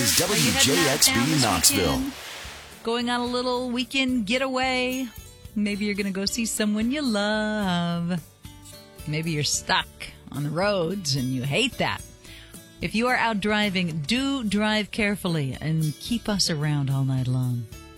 Are you heading out of town WJXB this Knoxville. weekend? Going on a little weekend getaway. Maybe you're going to go see someone you love. Maybe you're stuck on the roads and you hate that. If you are out driving, do drive carefully and keep us around all night long.